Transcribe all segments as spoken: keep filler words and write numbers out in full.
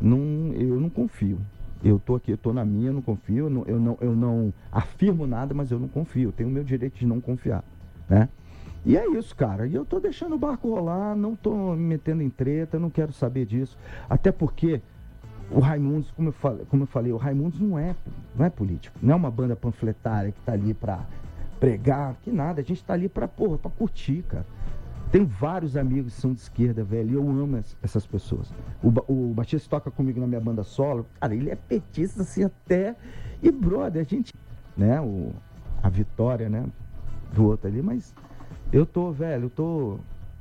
não, eu não confio. Eu tô aqui, eu tô na minha, eu não confio, eu não, eu não, eu não afirmo nada, mas eu não confio. Eu tenho o meu direito de não confiar, né? E é isso, cara. E eu tô deixando o barco rolar, não tô me metendo em treta, não quero saber disso. Até porque o Raimundos, como eu falei, como eu falei o Raimundos não é, não é político, não é uma banda panfletária que tá ali pra pregar, que nada. A gente tá ali pra, porra, pra curtir, cara. Tem vários amigos que são de esquerda, velho, e eu amo es- essas pessoas. O, Ba- o Batista toca comigo na minha banda solo, cara, ele é petista assim até, e brother, a gente, né, o, a vitória, né, do outro ali, mas eu tô, velho, eu tô,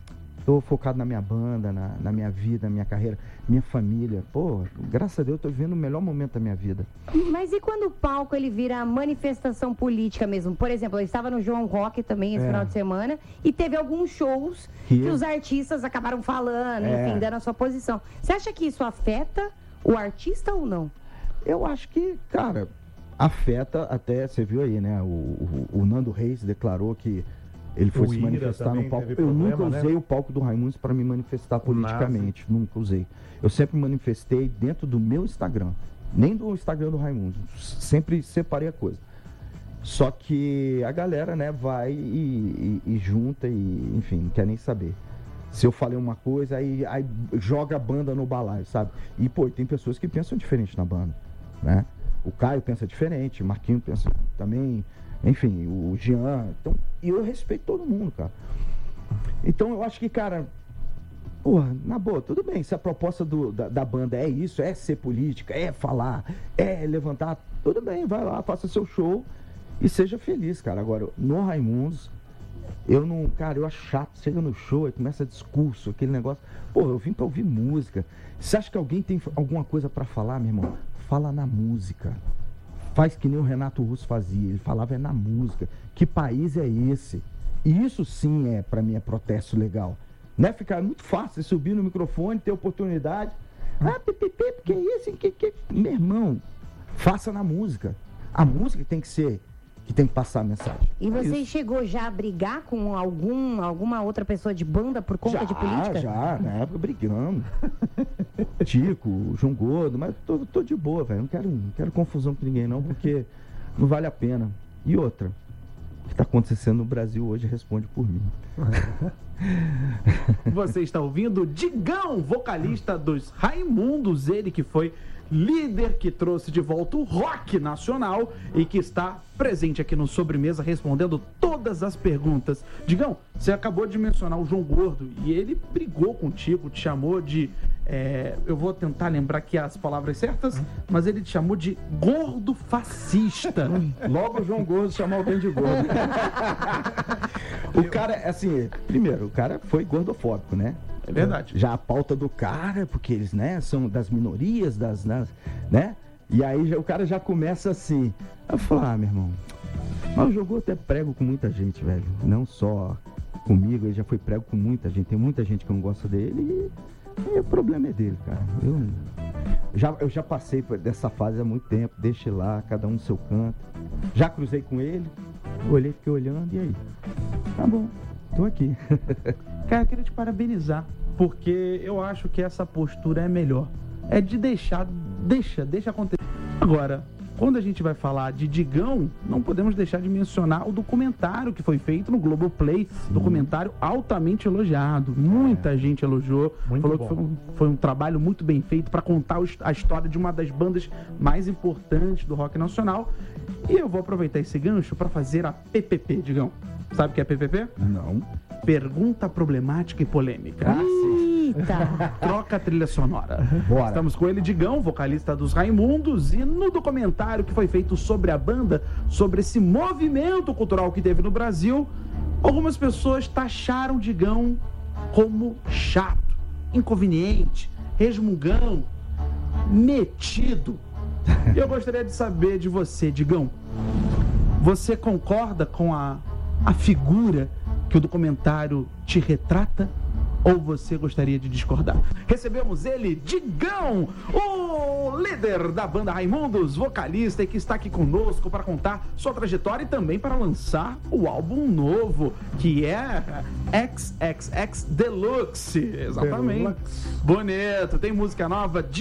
tô focado na minha banda, na, na minha vida, na minha carreira, minha família. Pô, graças a Deus eu tô vivendo o melhor momento da minha vida. Mas e quando o palco ele vira manifestação política mesmo? Por exemplo, eu estava no João Rock também esse É. final de semana e teve alguns shows Que- que os artistas acabaram falando, É. enfim, dando a sua posição. Você acha que isso afeta o artista ou não? Eu acho que, cara, afeta até, você viu aí, né, o, o, o Nando Reis declarou que ele foi O se Ira manifestar também no palco. teve Eu problema, nunca né? usei o palco do Raimundos para me manifestar politicamente, nunca usei. Eu sempre manifestei dentro do meu Instagram, nem do Instagram do Raimundos, sempre separei a coisa. Só que a galera, né, vai e, e- e junta e, enfim, não quer nem saber. Se eu falei uma coisa, aí, aí joga a banda no balaio, sabe? E, pô, tem pessoas que pensam diferente na banda, né? O Caio pensa diferente, o Marquinhos pensa também, enfim, o Jean. Então, e eu respeito todo mundo, cara. Então, eu acho que, cara, porra, na boa, tudo bem. Se a proposta do- da, da banda é isso, é ser política, é falar, é levantar, tudo bem, vai lá, faça seu show e seja feliz, cara. Agora, no Raimundos, eu não, cara, eu acho chato. Chega no show e começa discurso, aquele negócio. Pô, eu vim pra ouvir música. Você acha que alguém tem alguma coisa pra falar, meu irmão? Fala na música. Faz que nem o Renato Russo fazia. Ele falava é na música. Que país é esse? E isso sim é, pra mim, é protesto legal. Né? Ficar é muito fácil você subir no microfone, ter oportunidade. Ah, pipipi, porque isso, que, que... Meu irmão, faça na música. A música tem que ser, que tem que passar a mensagem. E você Isso. chegou já a brigar com algum, alguma outra pessoa de banda por conta já, de política? Já, na época brigamos. Tico, João Gordo, mas tô, tô de boa, velho. Não quero, não quero confusão com ninguém, não, porque não vale a pena. E outra, o que está acontecendo no Brasil hoje responde por mim. Você está ouvindo Digão, vocalista dos Raimundos, ele que foi líder, que trouxe de volta o rock nacional e que está presente aqui no Sobremesa respondendo todas as perguntas. Digão, você acabou de mencionar o João Gordo e ele brigou contigo, te chamou de... é, eu vou tentar lembrar aqui as palavras certas, mas ele te chamou de gordo fascista. Logo o João Gordo chamar alguém de gordo. O cara, assim, primeiro, o cara foi gordofóbico, né? É verdade. Já a pauta do cara, porque eles, né, são das minorias, das, das né? E aí já- o cara já começa assim. Eu falo, ah, meu irmão, mas o João Gordo até prego com muita gente, velho. Não só comigo, ele já foi prego com muita gente. Tem muita gente que não gosta dele e, e o problema é dele, cara. Eu já, eu já passei por dessa fase há muito tempo. Deixa ele lá, cada um no seu canto. Já cruzei com ele, olhei, fiquei olhando, e aí? Tá bom, tô aqui. Cara, eu queria te parabenizar, porque eu acho que essa postura é melhor. É de deixar, deixa, deixa acontecer. Agora, quando a gente vai falar de Digão, não podemos deixar de mencionar o documentário que foi feito no Globoplay. Documentário altamente elogiado. Muita gente elogiou. Muito falou bom. que foi um, foi um trabalho muito bem feito para contar o- a história de uma das bandas mais importantes do rock nacional. E eu vou aproveitar esse gancho para fazer a P P P, Digão. Sabe o que é P P P? Não. Pergunta problemática e polêmica. Ah, sim. Eita! Troca a trilha sonora. Bora. Estamos com ele, Digão, vocalista dos Raimundos, e no documentário que foi feito sobre a banda, sobre esse movimento cultural que teve no Brasil, algumas pessoas taxaram Digão como chato, inconveniente, resmungão, metido. E eu gostaria de saber de você, Digão, você concorda com a, a figura que o documentário te retrata? Ou você gostaria de discordar? Recebemos ele, Digão, o líder da banda Raimundos, vocalista, e que está aqui conosco para contar sua trajetória e também para lançar o álbum novo, que é X X X Deluxe. Exatamente. Deluxe. Bonito, tem música nova.